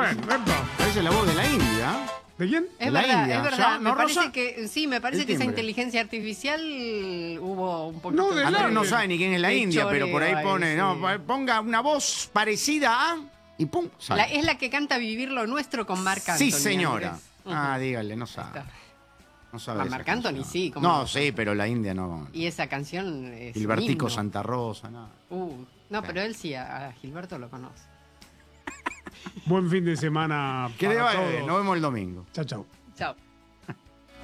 Bueno, epa. Parece la voz de la India. ¿De quién? Es la verdad, India. es verdad. ¿Ya? Me ¿No, parece Rosa? que sí, me parece El que esa timbre. inteligencia artificial hubo un poquito No, de Andrés largo. no sabe ni quién es la de India, pero por ahí choreo pone, ahí, no, sí. ponga una voz parecida a y pum, sale. Es la que canta Vivir lo Nuestro con Marc Anthony. Sí, señora. Andrés. Ah, dígale, no sabe. Está. No sabe Ah, esa Marc Anthony canción. sí, ¿cómo No, no? sí, pero la India no. Y esa canción es Gilbertico un himno. Santa Rosa, nada. No, pero él sí, a Gilberto lo conoce. Buen fin de semana Que le para vaya bien, todos. nos vemos el domingo. Chao, chao. Chao.